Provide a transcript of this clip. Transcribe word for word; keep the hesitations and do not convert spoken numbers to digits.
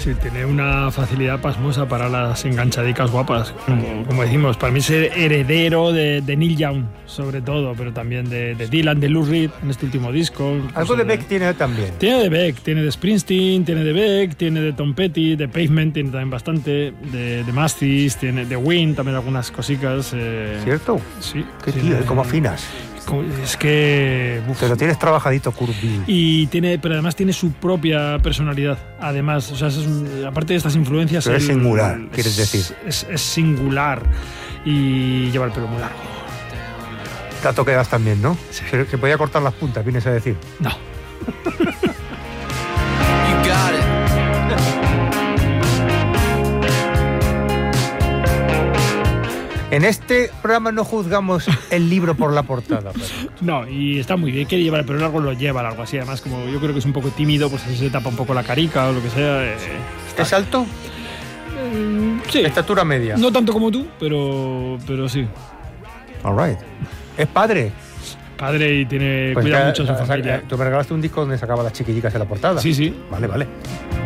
Sí, tiene una facilidad pasmosa para las enganchadicas guapas. Como, como decimos, para mí es heredero de, de Neil Young, sobre todo, pero también de, de Dylan, de Lou Reed en este último disco. Algo de Beck tiene también. Tiene de Beck, tiene de Springsteen, tiene de Beck, tiene de Tom Petty, de Pavement tiene también bastante, de, de Mastis, tiene de Win también algunas cositas. Eh, ¿Cierto? Sí. Qué tiene, tío, ¿cómo afinas? Es que... Uf. Te lo tienes trabajadito, Kurt Weill. Y tiene, pero además tiene su propia personalidad. Además, o sea, es un, aparte de estas influencias... Pero el, es singular, es, quieres decir. Es, es singular y lleva el pelo muy largo. Tato quedas también, ¿no? Sí. Se, se podía cortar las puntas, vienes a decir. No. En este programa no juzgamos el libro por la portada. Pero... No, y está muy bien, quiere llevar el pelo largo, lo lleva largo así. Además, como yo creo que es un poco tímido, pues así se tapa un poco la carica o lo que sea. Eh, ¿Es alto? Eh, sí. Estatura media. No tanto como tú, pero, pero sí. All right. ¿Es padre? Padre y tiene Pues cuida ya, mucho a su o sea, familia. tú me regalaste un disco donde sacaba las chiquiticas en la portada. Sí, sí. Vale, vale.